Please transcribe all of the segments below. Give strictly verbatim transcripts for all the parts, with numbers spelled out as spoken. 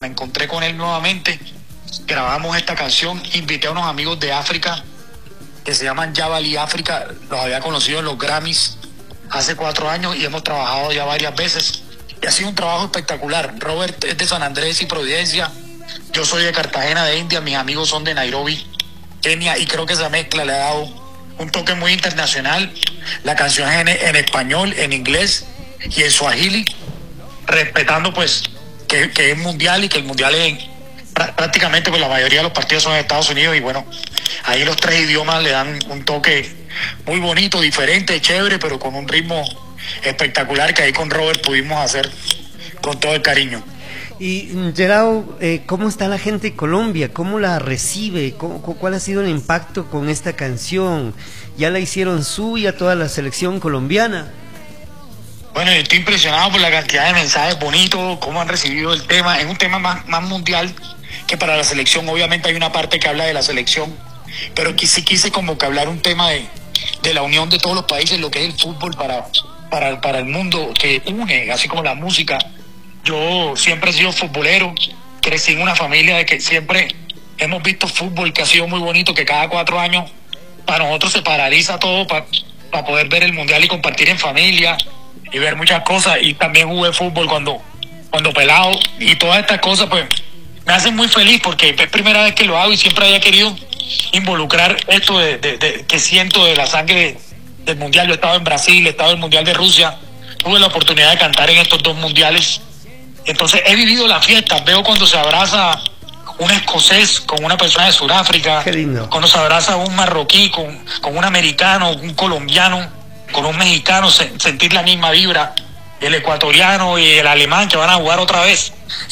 me encontré con él nuevamente, grabamos esta canción, invité a unos amigos de África que se llaman Jabali África, los había conocido en los Grammys hace cuatro años y hemos trabajado ya varias veces y ha sido un trabajo espectacular. Robert es de San Andrés y Providencia, yo soy de Cartagena de India, mis amigos son de Nairobi, Kenia, y creo que esa mezcla le ha dado un toque muy internacional. La canción es en, en español, en inglés y en swahili, respetando pues que, que es mundial y que el mundial es en, prácticamente pues la mayoría de los partidos son en Estados Unidos y bueno, ahí los tres idiomas le dan un toque muy bonito, diferente, chévere, pero con un ritmo espectacular que ahí con Robert pudimos hacer con todo el cariño. Y Gerao, eh, ¿cómo está la gente de Colombia? ¿Cómo la recibe? ¿Cómo, ¿Cuál ha sido el impacto con esta canción? ¿Ya la hicieron suya toda la selección colombiana? Bueno, yo estoy impresionado por la cantidad de mensajes bonitos, cómo han recibido el tema. Es un tema más, más mundial que para la selección. Obviamente hay una parte que habla de la selección, pero aquí sí quise como que hablar un tema de, de la unión de todos los países, lo que es el fútbol para, para, para el mundo, que une, así como la música. Yo siempre he sido futbolero, crecí en una familia de que siempre hemos visto fútbol, que ha sido muy bonito, que cada cuatro años para nosotros se paraliza todo para, para poder ver el mundial y compartir en familia y ver muchas cosas. Y también jugué fútbol cuando, cuando pelado, y todas estas cosas pues me hacen muy feliz porque es primera vez que lo hago y siempre había querido involucrar esto de, de, de, que siento de la sangre de, del mundial. Yo he estado en Brasil, he estado en el mundial de Rusia, tuve la oportunidad de cantar en estos dos mundiales. Entonces he vivido la fiesta, veo cuando se abraza un escocés con una persona de Sudáfrica, cuando se abraza un marroquí con, con un americano, un colombiano, con un mexicano, se, sentir la misma vibra, el ecuatoriano y el alemán que van a jugar otra vez.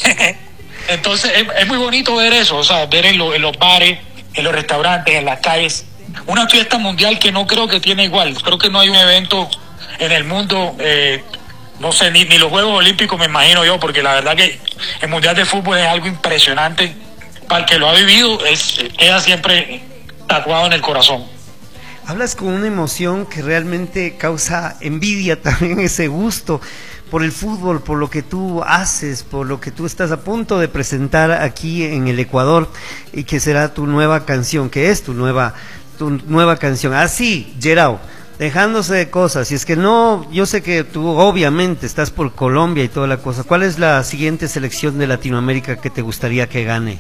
Entonces es, es muy bonito ver eso, o sea, ver en, lo, en los bares, en los restaurantes, en las calles, una fiesta mundial que no creo que tiene igual. Creo que no hay un evento en el mundo, eh, no sé, ni, ni los Juegos Olímpicos me imagino yo, porque la verdad que el Mundial de Fútbol es algo impresionante. Para el que lo ha vivido, es, queda siempre tatuado en el corazón. Hablas con una emoción que realmente causa envidia también, ese gusto por el fútbol, por lo que tú haces, por lo que tú estás a punto de presentar aquí en el Ecuador y que será tu nueva canción, que es tu nueva, tu nueva canción. Así, ah, Gerao, dejándose de cosas, y es que no, yo sé que tú obviamente estás por Colombia y toda la cosa. ¿Cuál es la siguiente selección de Latinoamérica que te gustaría que gane?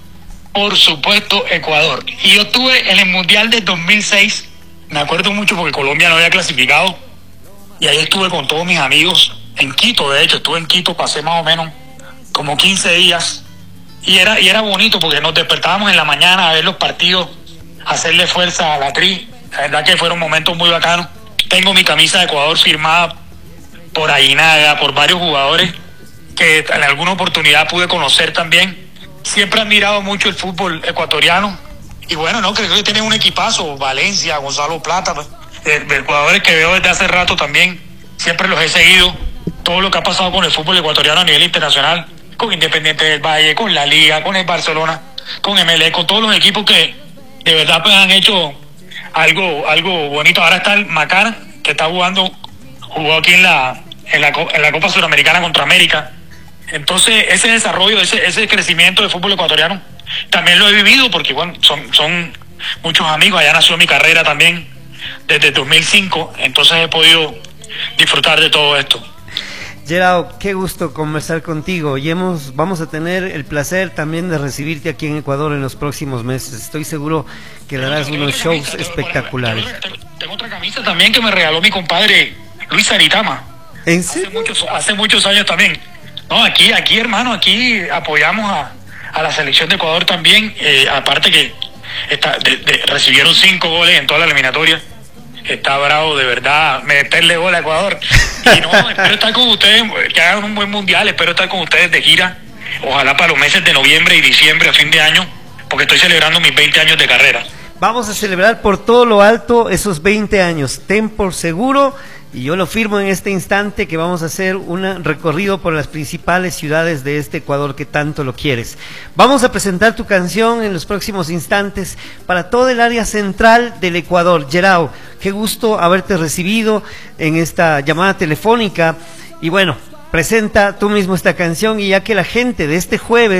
Por supuesto, Ecuador. Y yo estuve en el Mundial de dos mil seis, me acuerdo mucho porque Colombia no había clasificado, y ahí estuve con todos mis amigos, en Quito, de hecho, estuve en Quito, pasé más o menos como quince días, y era, y era bonito porque nos despertábamos en la mañana a ver los partidos, a hacerle fuerza a la tri. La verdad que fueron momentos muy bacanos. Tengo mi camisa de Ecuador firmada por Aguinaga, por varios jugadores que en alguna oportunidad pude conocer también. Siempre he admirado mucho el fútbol ecuatoriano. Y bueno, no creo que tienen un equipazo. Valencia, Gonzalo Plata, pues, de, de jugadores que veo desde hace rato también. Siempre los he seguido. Todo lo que ha pasado con el fútbol ecuatoriano a nivel internacional, con Independiente del Valle, con la Liga, con el Barcelona, con M L E, con todos los equipos que de verdad pues, han hecho algo algo bonito. Ahora está el Macar, que está jugando, jugó aquí en la, en la, en la Copa Suramericana contra América. Entonces ese desarrollo, ese, ese crecimiento del fútbol ecuatoriano también lo he vivido porque bueno, son, son muchos amigos. Allá nació mi carrera también desde dos mil cinco, entonces he podido disfrutar de todo esto. Gerao, qué gusto conversar contigo, y hemos, vamos a tener el placer también de recibirte aquí en Ecuador en los próximos meses. Estoy seguro que darás unos shows camisa, espectaculares. Tengo, tengo, tengo otra camisa también que me regaló mi compadre Luis Aritama. ¿En serio? Hace muchos, hace muchos años también. No, aquí, aquí hermano, aquí apoyamos a, a la selección de Ecuador también, eh, aparte que está, de, de, recibieron cinco goles en toda la eliminatoria. Está bravo, de verdad, meterle gol a Ecuador. Y no, espero estar con ustedes, que hagan un buen mundial, espero estar con ustedes de gira, ojalá para los meses de noviembre y diciembre a fin de año, porque estoy celebrando mis veinte años de carrera. Vamos a celebrar por todo lo alto esos veinte años, ten por seguro, y yo lo firmo en este instante, que vamos a hacer un recorrido por las principales ciudades de este Ecuador que tanto lo quieres. Vamos a presentar tu canción en los próximos instantes para todo el área central del Ecuador. Gerao, qué gusto haberte recibido en esta llamada telefónica, y bueno, presenta tú mismo esta canción, y ya que la gente de este jueves